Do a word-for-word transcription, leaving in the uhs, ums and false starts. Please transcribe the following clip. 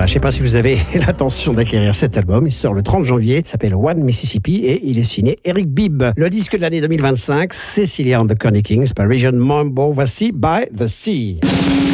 je ne sais pas si vous avez l'intention d'acquérir cet album. Il sort le trente janvier, il s'appelle One Mississippi et il est signé Eric Bibb. Le disque de l'année deux mille vingt-cinq, Cecilia and the Connie Kings par Region Mambo. Voici By the Sea.